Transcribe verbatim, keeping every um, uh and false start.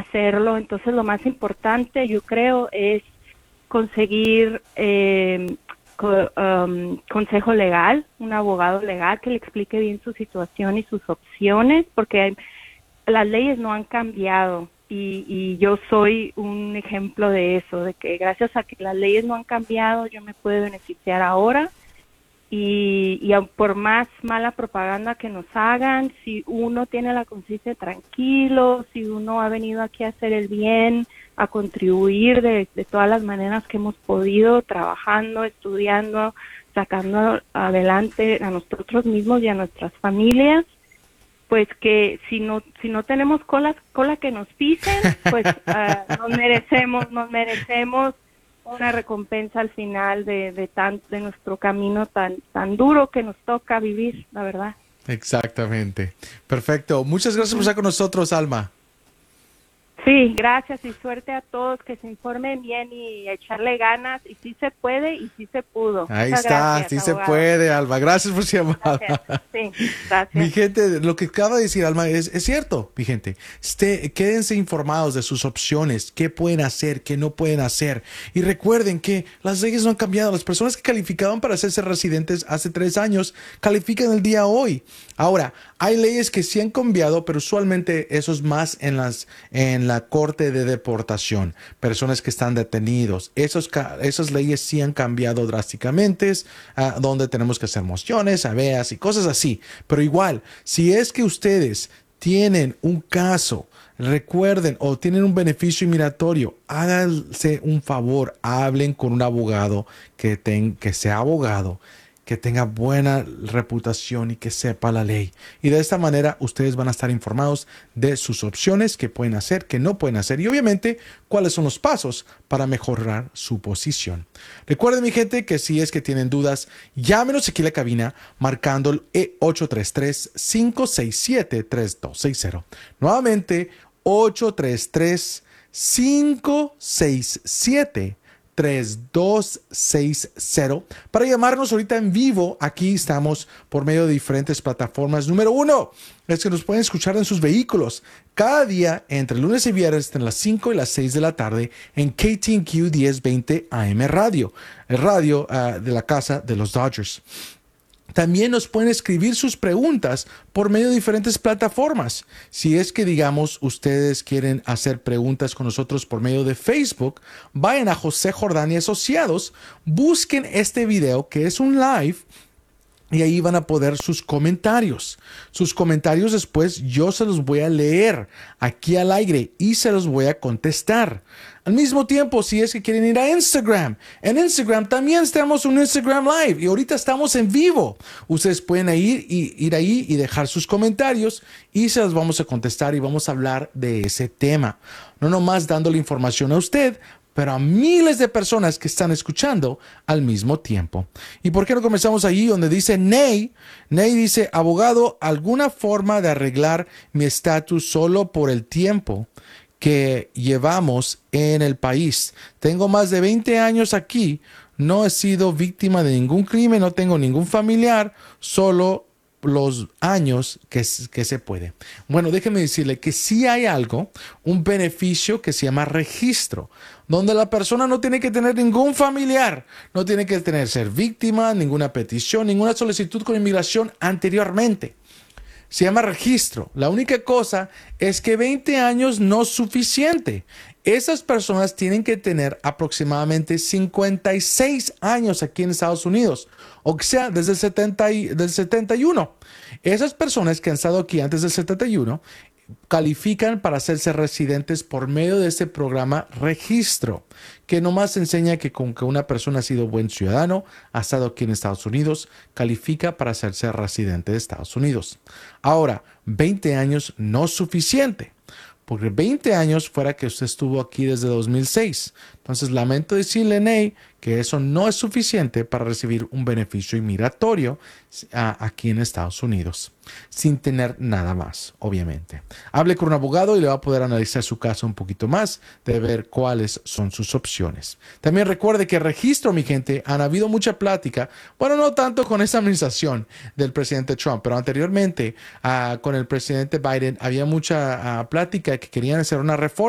hacerlo. Entonces lo más importante, yo creo, es conseguir eh, co um, consejo legal, un abogado legal que le explique bien su situación y sus opciones, porque hay, las leyes no han cambiado y, y yo soy un ejemplo de eso, de que gracias a que las leyes no han cambiado, yo me puedo beneficiar ahora. Y, y por más mala propaganda que nos hagan, si uno tiene la conciencia tranquilo, si uno ha venido aquí a hacer el bien, a contribuir de, de todas las maneras que hemos podido, trabajando, estudiando, sacando adelante a nosotros mismos y a nuestras familias, pues que si no si no tenemos colas, cola que nos pisen, pues uh, nos merecemos, nos merecemos una recompensa al final de, de, tan, de nuestro camino tan, tan duro que nos toca vivir, la verdad. Exactamente. Perfecto. Muchas gracias por estar con nosotros, Alma. Sí, gracias y suerte a todos, que se informen bien y echarle ganas, y sí se puede y sí se pudo. Ahí Muchas está, gracias, sí abogado. se puede, Alma. Gracias por su llamada. Gracias. Sí, gracias. Mi gente, lo que acaba de decir Alma es, es cierto, mi gente. Este, quédense informados de sus opciones, qué pueden hacer, qué no pueden hacer. Y recuerden que las leyes no han cambiado. Las personas que calificaban para hacerse residentes hace tres años califican el día hoy. Ahora, hay leyes que sí han cambiado, pero usualmente eso es más en las en la corte de deportación. Personas que están detenidos. Esos, esas leyes sí han cambiado drásticamente, uh, donde tenemos que hacer mociones, habeas y cosas así. Pero igual, si es que ustedes tienen un caso, recuerden, o tienen un beneficio inmigratorio, háganse un favor, hablen con un abogado que, ten, que sea abogado, que tenga buena reputación y que sepa la ley. Y de esta manera ustedes van a estar informados de sus opciones, qué pueden hacer, qué no pueden hacer y obviamente cuáles son los pasos para mejorar su posición. Recuerden, mi gente, que si es que tienen dudas, llámenos aquí a la cabina marcando el ocho tres tres, cinco seis siete, tres dos seis cero. Nuevamente, ocho tres tres, cinco seis siete, tres dos seis cero para llamarnos ahorita en vivo. Aquí estamos por medio de diferentes plataformas. Número uno es que nos pueden escuchar en sus vehículos cada día entre lunes y viernes entre las cinco y las seis de la tarde en K T N Q diez veinte A M Radio, el radio uh, de la casa de los Dodgers. También nos pueden escribir sus preguntas por medio de diferentes plataformas. Si es que, digamos, ustedes quieren hacer preguntas con nosotros por medio de Facebook, vayan a José Jordán y Asociados, busquen este video que es un live y ahí van a poder sus comentarios. Sus comentarios después yo se los voy a leer aquí al aire y se los voy a contestar. Al mismo tiempo, si es que quieren ir a Instagram, en Instagram también tenemos un Instagram Live y ahorita estamos en vivo. Ustedes pueden ir, y, ir ahí y dejar sus comentarios y se los vamos a contestar y vamos a hablar de ese tema. No nomás dándole información a usted, pero a miles de personas que están escuchando al mismo tiempo. ¿Y por qué no comenzamos allí donde dice Ney? Ney dice, abogado, ¿alguna forma de arreglar mi estatus solo por el tiempo que llevamos en el país? Tengo más de veinte años aquí, no he sido víctima de ningún crimen, no tengo ningún familiar, solo los años que, que se puede. Bueno, déjeme decirle que sí hay algo, un beneficio que se llama registro, donde la persona no tiene que tener ningún familiar, no tiene que tener ser víctima, ninguna petición, ninguna solicitud con inmigración anteriormente. Se llama registro. La única cosa es que veinte años no es suficiente. Esas personas tienen que tener aproximadamente cincuenta y seis años aquí en Estados Unidos, o sea, desde el setenta y, del setenta y uno. Esas personas que han estado aquí antes del setenta y uno califican para hacerse residentes por medio de este programa registro, que nomás enseña que con que una persona ha sido buen ciudadano, ha estado aquí en Estados Unidos, califica para hacerse residente de Estados Unidos. Ahora, veinte años no es suficiente, porque veinte años fuera que usted estuvo aquí desde dos mil seis. Entonces, lamento decirle, Ney, que eso no es suficiente para recibir un beneficio inmigratorio uh, aquí en Estados Unidos, sin tener nada más, obviamente. Hable con un abogado y le va a poder analizar su caso un poquito más, de ver cuáles son sus opciones. También recuerde que registro, mi gente, han habido mucha plática, bueno, no tanto con esta administración del presidente Trump, pero anteriormente uh, con el presidente Biden había mucha uh, plática que querían hacer una reforma